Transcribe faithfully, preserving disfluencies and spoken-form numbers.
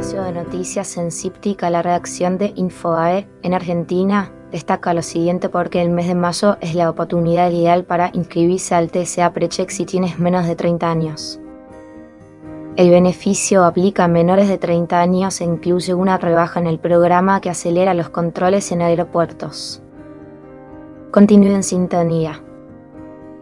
espacio de noticias en Cíptica, la redacción de Infobae en Argentina destaca lo siguiente porque el mes de mayo es la oportunidad ideal para inscribirse al T S A PreCheck si tienes menos de treinta años. El beneficio aplica a menores de treinta años e incluye una rebaja en el programa que acelera los controles en aeropuertos. Continúe en sintonía.